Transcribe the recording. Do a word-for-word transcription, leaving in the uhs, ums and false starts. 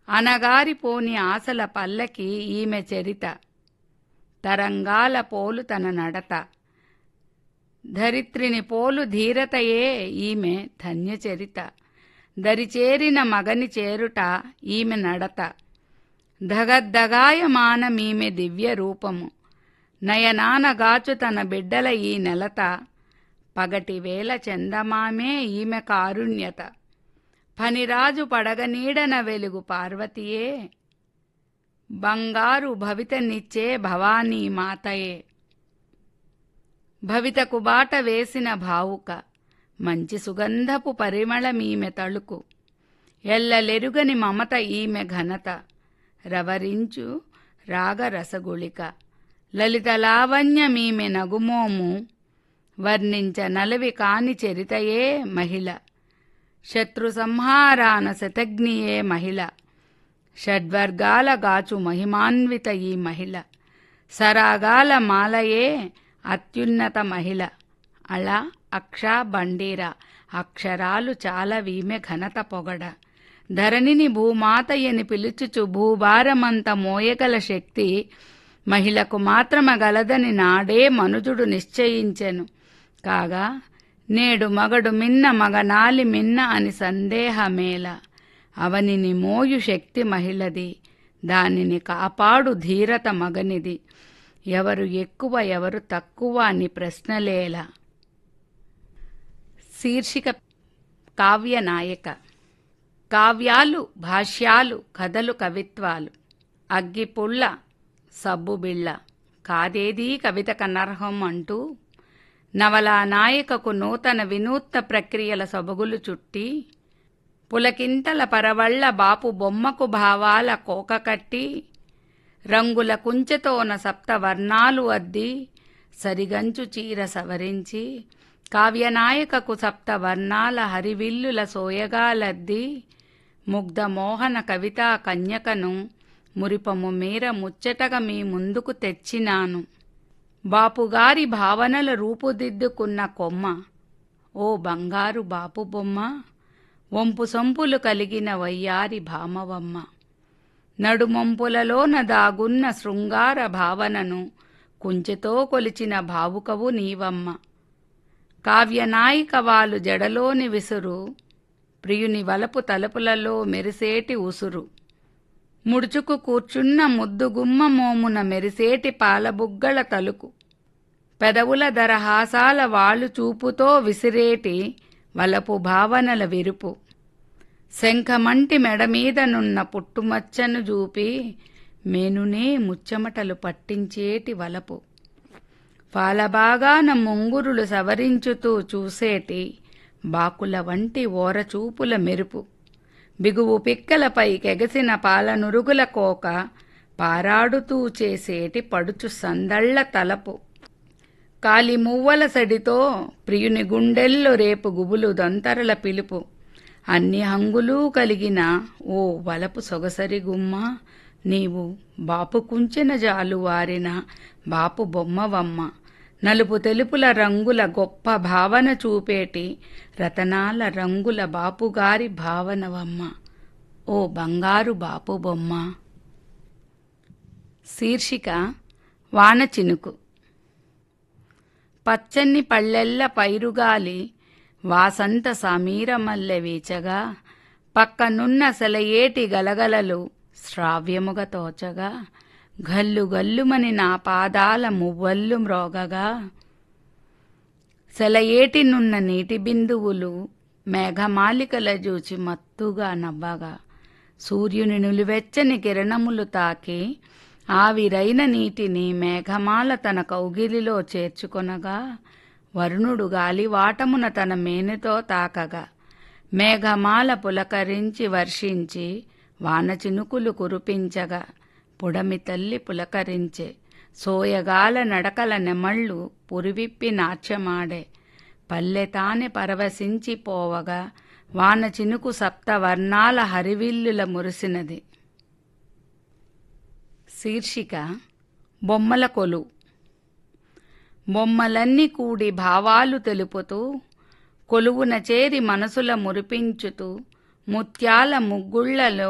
అనగారిపోని ఆశల పల్లకి ఈమె చరిత, తరంగాల పోలు తన నడత. ధరిత్రిని పోలు ధీరతయే ఈమె ధన్యచరిత, దరిచేరిన మగని చేరుట ఈమె నడత. ధగద్ధగాయమానమీమె దివ్య రూపము, నయనానగాచు తన బిడ్డల ఈ నెలత. పగటివేళ చందమామే ఈమె కారుణ్యత, ఫణిరాజు పడగనీడన వెలుగు పార్వతియే. బంగారు భవితనిచ్చే భవానీ మాతయే. భవితకు బాట వేసిన భావుక, మంచి సుగంధపు పరిమళమీమె తళుకు. ఎల్లలెరుగని మమత ఈమె ఘనత, రవరించు రాగరసగుళిక. లలిత లావణ్యమీమె నగుమోము, వర్ణించ నలవి కాని చరితయే మహిళ. శత్రు సంహారాన శతఘ్నియే మహిళ, షడ్వర్గాల గాచు మహిమాన్విత ఈ మహిళ. సరాగాల మాలయే అత్యున్నత మహిళ. అళ అక్ష బండీర అక్షరాలు చాలా వీమె ఘనత పొగడ. ధరణిని భూమాతయని పిలుచుచు భూభారమంత మోయగల శక్తి మహిళకు మాత్రమ గలదని నాడే మనుజుడు నిశ్చయించెను. కాగా నేడు మగడు మిన్న మగనాలి మిన్న అని సందేహమేల. అవనిని మోయు శక్తి మహిళది, దానిని కాపాడు ధీరత మగనిది. ఎవరు ఎక్కువ ఎవరు తక్కువ అని ప్రశ్నలేల. శీర్షిక కావ్యనాయక. కావ్యాలు భాష్యాలు కథలు కవిత్వాలు, అగ్గిపుళ్ళ సబ్బుబిళ్ళ, కాదేదీ కవిత కనర్హం అంటూ నవలా నాయకకు నూతన వినూత్న ప్రక్రియల సొబగులు చుట్టి, పులకింతల పరవళ్ల బాపు బొమ్మకు భావాల కోక కట్టి, రంగుల కుంచెతోన సప్తవర్ణాలు అద్ది, సరిగంచు చీర సవరించి, కావ్యనాయకకు సప్తవర్ణాల హరివిల్లుల సోయగాలద్ది, ముగ్ధమోహన కవితా కన్యకను మురిపము మీర ముచ్చటగా మీ ముందుకు తెచ్చినాను. బాపుగారి భావనల రూపుదిద్దుకున్న కొమ్మ, ఓ బంగారు బాపు బొమ్మ, వంపు సొంపులు కలిగిన వయ్యారి భామవమ్మ. నడుమొంపులలోన దాగున్న శృంగార భావనను కుంచెతో కొలిచిన భావుకవు నీవమ్మ. కావ్యనాయిక వాలు జడలోని విసురు, ప్రియుని వలపు తలుపులలో మెరిసేటి ఉసురు. ముడుచుకు కూర్చున్న ముద్దుగుమ్మ మోమున మెరిసేటి పాలబుగ్గల తలుకు, పెదవుల దరహాసాల వాలు చూపుతో విసిరేటి వలపు భావనల విరుపు. శంఖమంటి మెడమీదనున్న పుట్టుమచ్చను జూపి, మేనునే ముచ్చమటలు పట్టించేటి వలపు. పాలబాగాన ముంగురులు సవరించుతూ చూసేటి బాకుల వంటి ఓరచూపుల మెరుపు. బిగువు పిక్కలపై కెగసిన పాలనురుగుల కోక, పారాడుతూ చేసేటి పడుచు సందళ్ల తలపు. కాలి మువ్వల సడితో ప్రియుని గుండెల్లో రేపు గుబులు దొంతరల పిలుపు. అన్ని హంగులూ కలిగిన ఓ వలపు సొగసరి గుమ్మ, నీవు బాపు కుంచెన జాలు వారిన బాపు బొమ్మవమ్మ. నలుపు తెలుపుల రంగుల గొప్ప భావన చూపేటి రతనాల రంగుల బాపుగారి భావనవమ్మ, ఓ బంగారు బాపు బొమ్మ. శీర్షిక వానచినుకు. పచ్చని పళ్ళెల్ల పైరుగాలి వాసంత సమీరమల్లె వీచగా, పక్కనున్న సెలయేటి గలగలలు శ్రావ్యముగ తోచగా, గల్లు గల్లుమని నా పాదాల మువ్వల్లు మ్రోగగా. సెలయేటినున్న నీటి బిందువులు మేఘమాలికల జూచి మత్తుగా నవ్వగా, సూర్యుని నులివెచ్చని కిరణములు తాకి ఆవిరైన నీటిని మేఘమాల తన కౌగిలిలో చేర్చుకొనగా, వరుణుడు గాలివాటమున తన మేనుతో తాకగా, మేఘమాల పులకరించి వర్షించి వానచినుకులు కురిపించగా, పుడమి తల్లి పులకరించే సోయగాల నడకల నెమళ్ళు పురివిప్పి నాట్యమాడే, పల్లెతానె పరవశించి పోవగా వాన చినుకు సప్తవర్ణాల హరివిల్లుల మురిసినది. శీర్షిక బొమ్మల కొలు. బొమ్మలన్నీ కూడి భావాలు తెలుపుతూ, కొలువున చేరి మనసుల మురిపించుతూ, ముత్యాల ముగ్గుళ్లలో